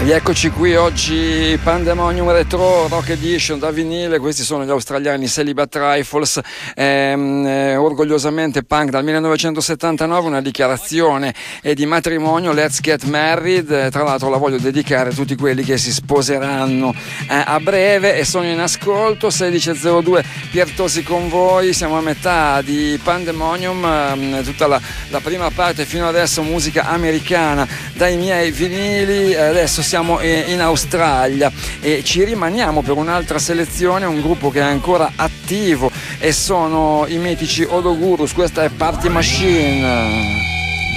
Rieccoci qui oggi, Pandemonium Retro Rock Edition da vinile. Questi sono gli australiani Celibate Rifles, orgogliosamente punk dal 1979, una dichiarazione di matrimonio, Let's Get Married. Tra l'altro la voglio dedicare a tutti quelli che si sposeranno a breve e sono in ascolto. 16.02 Piertosi con voi, siamo a metà di Pandemonium, tutta la prima parte fino adesso musica americana dai miei vinili. Adesso siamo in Australia e ci rimaniamo per un'altra selezione, un gruppo che è ancora attivo e sono i mitici Odogurus. Questa è Party Machine.